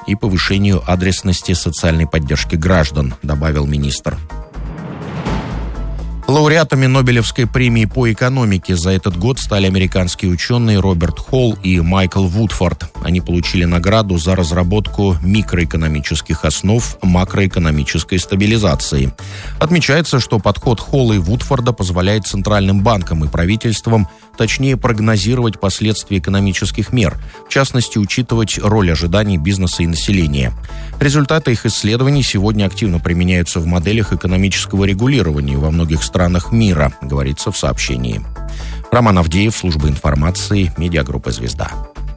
и повышению адресности социальной поддержки граждан, добавил министр. Лауреатами Нобелевской премии по экономике за этот год стали американские ученые Роберт Холл и Майкл Вудфорд. Они получили награду за разработку микроэкономических основ макроэкономической стабилизации. Отмечается, что подход Холла и Вудфорда позволяет центральным банкам и правительствам точнее прогнозировать последствия экономических мер, в частности, учитывать роль ожиданий бизнеса и населения. Результаты их исследований сегодня активно применяются в моделях экономического регулирования во многих странах мира, говорится в сообщении. Роман Авдеев, служба информации, медиагруппа «Звезда».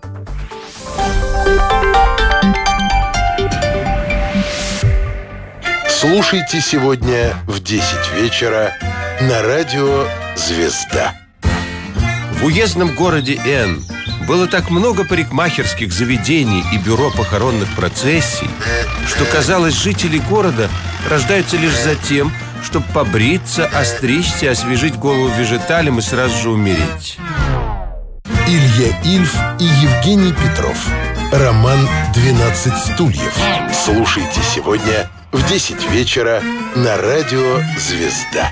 Слушайте сегодня в 10 вечера на радио «Звезда». В уездном городе Н было так много парикмахерских заведений и бюро похоронных процессий, что, казалось, жители города рождаются лишь за тем, чтобы побриться, остричься, освежить голову вежиталем и сразу же умереть. Илья Ильф и Евгений Петров. Роман «12 стульев». Слушайте сегодня в 10 вечера на радио «Звезда».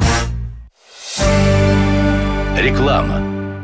Реклама.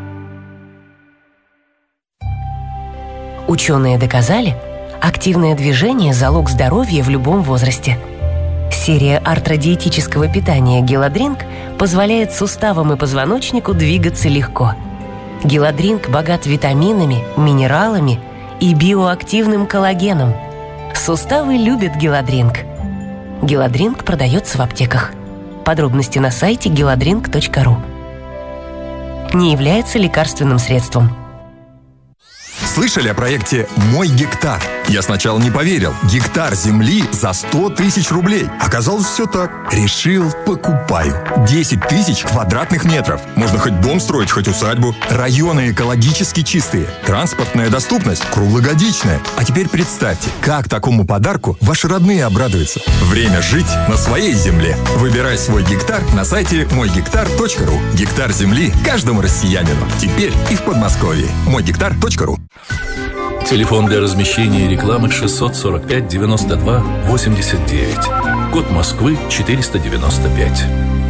Ученые доказали, активное движение – залог здоровья в любом возрасте. Серия артродиетического питания «Геладринк» позволяет суставам и позвоночнику двигаться легко. «Геладринк» богат витаминами, минералами и биоактивным коллагеном. Суставы любят «Геладринк». «Геладринк» продается в аптеках. Подробности на сайте geladrink.ru. Не является лекарственным средством. Слышали о проекте «Мой гектар»? Я сначала не поверил. Гектар земли за 100 тысяч рублей. Оказалось, все так. Решил, покупаю. 10 тысяч квадратных метров. Можно хоть дом строить, хоть усадьбу. Районы экологически чистые. Транспортная доступность круглогодичная. А теперь представьте, как такому подарку ваши родные обрадуются. Время жить на своей земле. Выбирай свой гектар на сайте moygektar.ru. Гектар земли каждому россиянину. Теперь и в Подмосковье. moygektar.ru. Телефон для размещения рекламы 645 92 89. Код Москвы 495.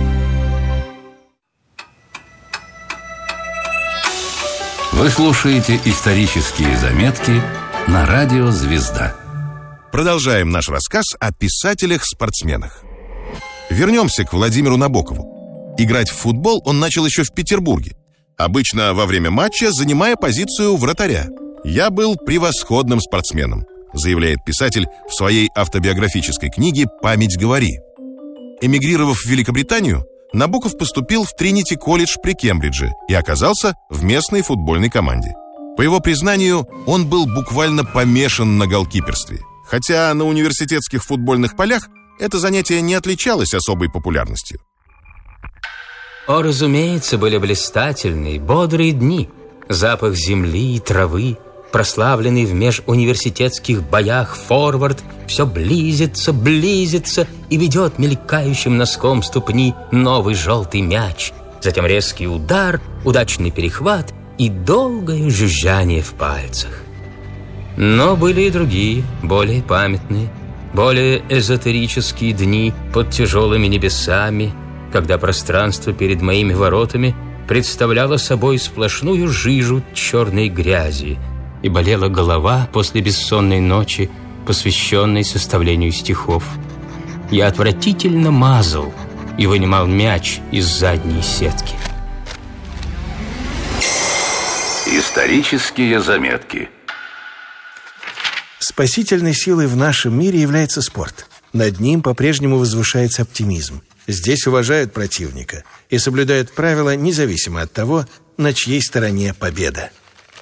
Вы слушаете исторические заметки на радио «Звезда». Продолжаем наш рассказ о писателях-спортсменах. Вернемся к Владимиру Набокову. Играть в футбол он начал еще в Петербурге, обычно во время матча занимая позицию вратаря. «Я был превосходным спортсменом», заявляет писатель в своей автобиографической книге «Память говори». Эмигрировав в Великобританию, Набоков поступил в Тринити-колледж при Кембридже и оказался в местной футбольной команде. По его признанию, он был буквально помешан на голкиперстве, хотя на университетских футбольных полях это занятие не отличалось особой популярностью. О, разумеется, были блистательные, бодрые дни. Запах земли и травы, прославленный в межуниверситетских боях форвард, все близится, близится и ведет мелькающим носком ступни новый желтый мяч. Затем резкий удар, удачный перехват и долгое жужжание в пальцах. Но были и другие, более памятные, более эзотерические дни под тяжелыми небесами, когда пространство перед моими воротами представляло собой сплошную жижу черной грязи, и болела голова после бессонной ночи, посвященной составлению стихов. Я отвратительно мазал и вынимал мяч из задней сетки. Исторические заметки. Спасительной силой в нашем мире является спорт. Над ним по-прежнему возвышается оптимизм. Здесь уважают противника и соблюдают правила, независимо от того, на чьей стороне победа.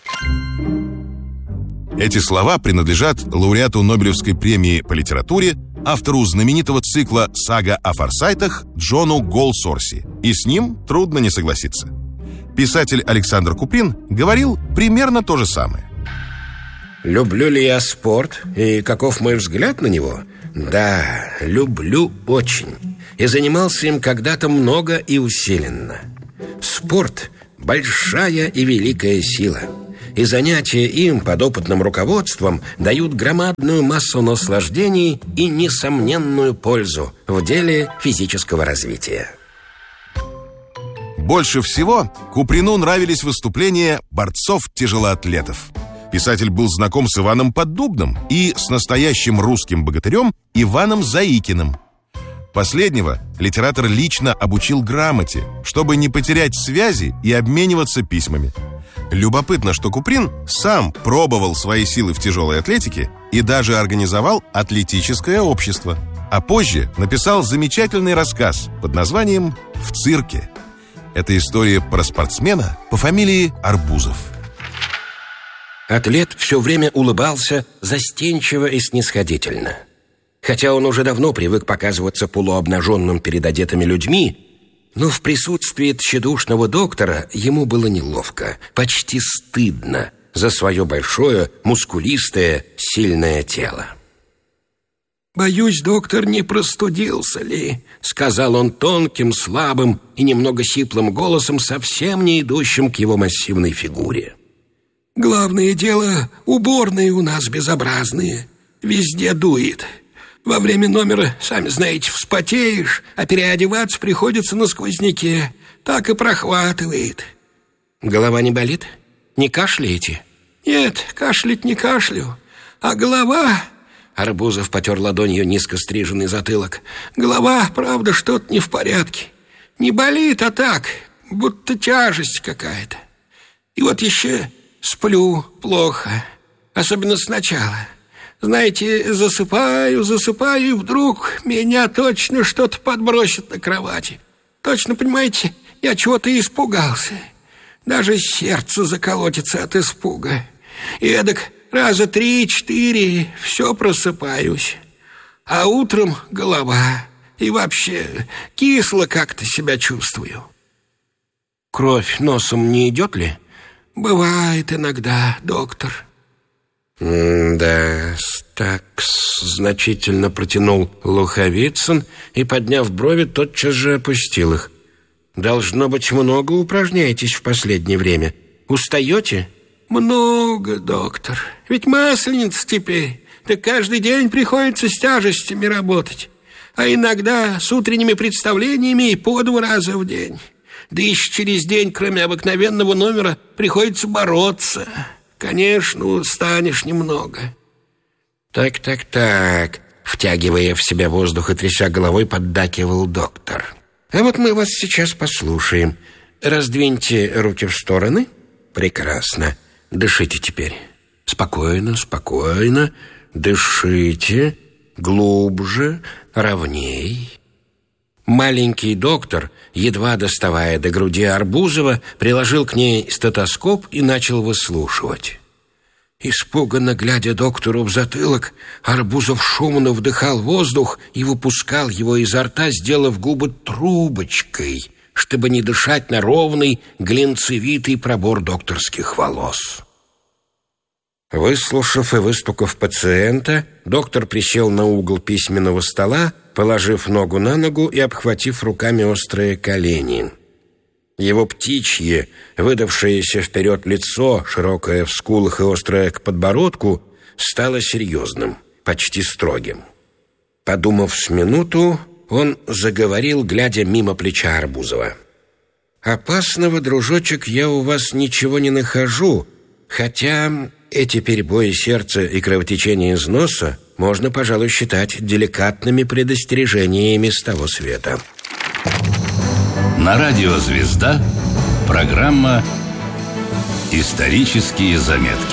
Эти слова принадлежат лауреату Нобелевской премии по литературе, автору знаменитого цикла «Сага о форсайтах» Джону Голсорси. И с ним трудно не согласиться. Писатель Александр Куприн говорил примерно то же самое. Люблю ли я спорт и каков мой взгляд на него? Да, люблю очень. И занимался им когда-то много и усиленно. Спорт – большая и великая сила. и занятия им под опытным руководством дают громадную массу наслаждений и несомненную пользу в деле физического развития. Больше всего Куприну нравились выступления борцов-тяжелоатлетов. Писатель был знаком с Иваном Поддубным и с настоящим русским богатырем Иваном Заикиным. Последнего литератор лично обучил грамоте, чтобы не потерять связи и обмениваться письмами. Любопытно, что Куприн сам пробовал свои силы в тяжелой атлетике и даже организовал атлетическое общество. А позже написал замечательный рассказ под названием «В цирке». Это история про спортсмена по фамилии Арбузов. Атлет все время улыбался застенчиво и снисходительно. Хотя он уже давно привык показываться полуобнаженным перед одетыми людьми, но в присутствии тщедушного доктора ему было неловко, почти стыдно за свое большое, мускулистое, сильное тело. «Боюсь, доктор, не простудился ли?» — сказал он тонким, слабым и немного сиплым голосом, совсем не идущим к его массивной фигуре. «Главное дело, уборные у нас безобразные. Везде дует. Во время номера, сами знаете, вспотеешь, а переодеваться приходится на сквозняке. Так и прохватывает». «Голова не болит? Не кашляете?» «Нет, кашлять не кашлю. А голова...» Арбузов потер ладонью низко стриженный затылок. «Голова, правда, что-то не в порядке. Не болит, а так, будто тяжесть какая-то. И вот еще сплю плохо, особенно сначала. Знаете, засыпаю, и вдруг меня точно что-то подбросит на кровати. Точно, понимаете, я чего-то испугался. Даже сердце заколотится от испуга. И эдак раза 3-4 все просыпаюсь. А утром голова. И вообще кисло как-то себя чувствую». «Кровь носом не идет ли?» «Бывает иногда, доктор». «Да, так-с», значительно протянул Луховицын и, подняв брови, тотчас же опустил их. «Должно быть, много упражняетесь в последнее время. Устаете?» «Много, доктор. Ведь масленица теперь. Так каждый день приходится с тяжестями работать. А иногда с утренними представлениями и по 2 раза в день. Да еще через день, кроме обыкновенного номера, приходится бороться. Конечно, устанешь немного». «Так», втягивая в себя воздух и тряся головой, поддакивал доктор. «А вот мы вас сейчас послушаем. Раздвиньте руки в стороны. Прекрасно. Дышите теперь. Спокойно. Дышите. Глубже, ровней». Маленький доктор, едва доставая до груди Арбузова, приложил к ней стетоскоп и начал выслушивать. Испуганно глядя доктору в затылок, Арбузов шумно вдыхал воздух и выпускал его изо рта, сделав губы трубочкой, чтобы не дышать на ровный, глинцевитый пробор докторских волос. Выслушав и выстукав пациента, доктор присел на угол письменного стола, положив ногу на ногу и обхватив руками острые колени. Его птичье, выдавшееся вперед лицо, широкое в скулах и острое к подбородку, стало серьезным, почти строгим. Подумав с минуту, он заговорил, глядя мимо плеча Арбузова. «Опасного, дружочек, я у вас ничего не нахожу, хотя эти перебои сердца и кровотечение из носа можно, пожалуй, считать деликатными предостережениями с того света». На радио «Звезда» программа «Исторические заметки».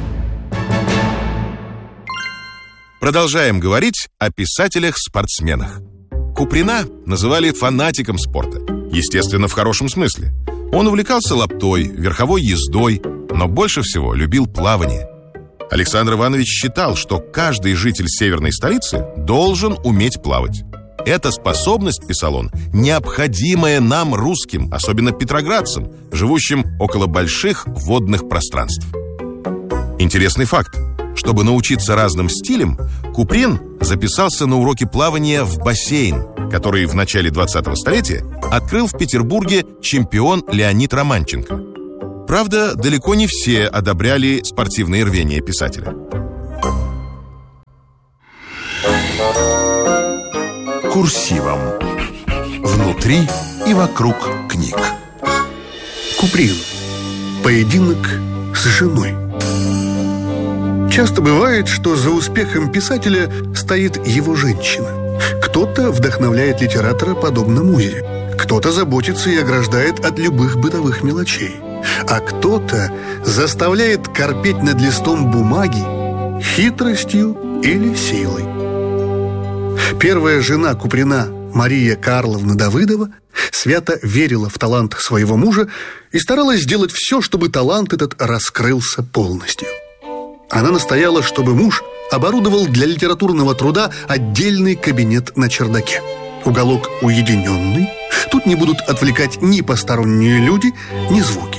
Продолжаем говорить о писателях-спортсменах. Куприна называли фанатиком спорта. Естественно, в хорошем смысле. Он увлекался лаптой, верховой ездой, но больше всего любил плавание. Александр Иванович считал, что каждый житель северной столицы должен уметь плавать. Эта способность, писал он, необходимая нам, русским, особенно петроградцам, живущим около больших водных пространств. Интересный факт. Чтобы научиться разным стилям, Куприн записался на уроки плавания в бассейн, который в начале 20-го столетия открыл в Петербурге чемпион Леонид Романченко. Правда, далеко не все одобряли спортивные рвения писателя. Курсивом. Внутри и вокруг книг. Куприн. Поединок с женой. Часто бывает, что за успехом писателя стоит его женщина. Кто-то вдохновляет литератора подобно музе. Кто-то заботится и ограждает от любых бытовых мелочей. А кто-то заставляет корпеть над листом бумаги хитростью или силой. Первая жена Куприна, Мария Карловна Давыдова, свято верила в талант своего мужа и старалась сделать все, чтобы талант этот раскрылся полностью. Она настояла, чтобы муж оборудовал для литературного труда отдельный кабинет на чердаке. Уголок уединенный, тут не будут отвлекать ни посторонние люди, ни звуки.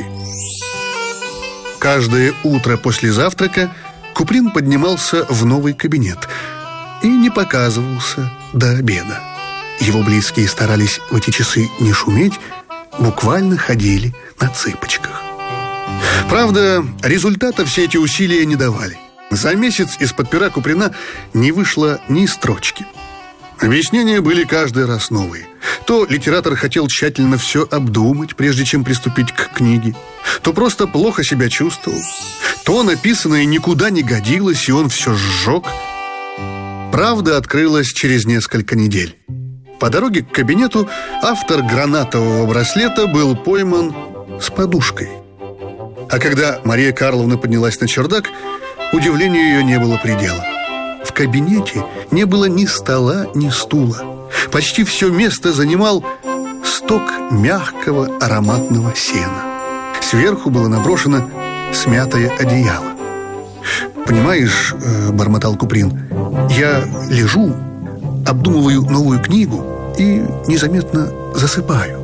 Каждое утро после завтрака Куприн поднимался в новый кабинет и не показывался до обеда. Его близкие старались в эти часы не шуметь, буквально ходили на цыпочках. Правда, результата все эти усилия не давали. За месяц из-под пера Куприна не вышло ни строчки. Объяснения были каждый раз новые. То литератор хотел тщательно все обдумать, прежде чем приступить к книге, то просто плохо себя чувствовал, то написанное никуда не годилось, и он все сжег. Правда открылась через несколько недель. По дороге к кабинету автор гранатового браслета был пойман с подушкой. А когда Мария Карловна поднялась на чердак, удивлению ее не было предела. В кабинете не было ни стола, ни стула. Почти все место занимал сток мягкого ароматного сена. Сверху было наброшено смятое одеяло. «Понимаешь, — бормотал Куприн, — я лежу, обдумываю новую книгу и незаметно засыпаю».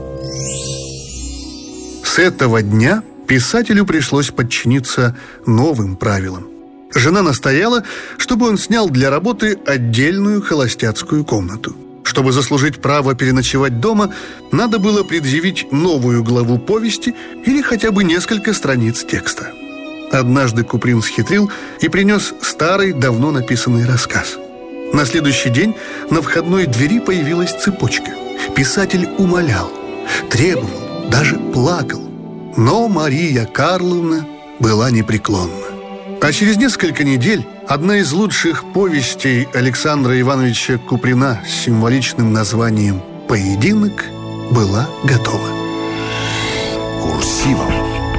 С этого дня писателю пришлось подчиниться новым правилам. Жена настояла, чтобы он снял для работы отдельную холостяцкую комнату. Чтобы заслужить право переночевать дома, надо было предъявить новую главу повести или хотя бы несколько страниц текста. Однажды Куприн схитрил и принес старый, давно написанный рассказ. На следующий день на входной двери появилась цепочка. Писатель умолял, требовал, даже плакал. Но Мария Карловна была непреклонна. А через несколько недель одна из лучших повестей Александра Ивановича Куприна с символичным названием «Поединок» была готова. Курсивом.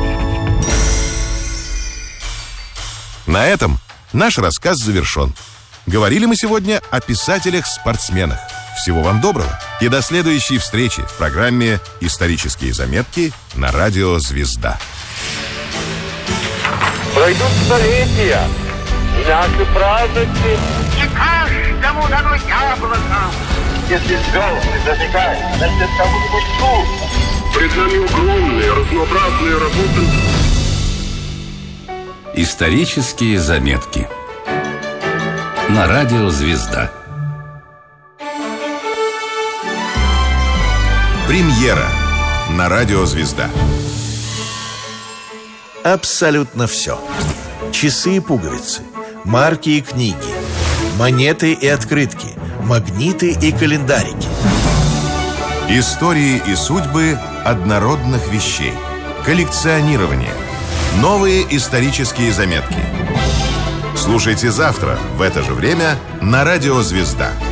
На этом наш рассказ завершен. Говорили мы сегодня о писателях-спортсменах. Всего вам доброго и до следующей встречи в программе «Исторические заметки» на радио «Звезда». Пройдут столетия, и наши праздники, и каждому дано яблоко. Если звезды зажигают, значит, кому-нибудь трудно. Пред нами огромные, разнообразные работы. Исторические заметки на радио «Звезда». Премьера на радио «Звезда». Абсолютно все. Часы и пуговицы, марки и книги, монеты и открытки, магниты и календарики. Истории и судьбы однородных вещей. Коллекционирование. Новые исторические заметки. Слушайте завтра в это же время на радио «Звезда».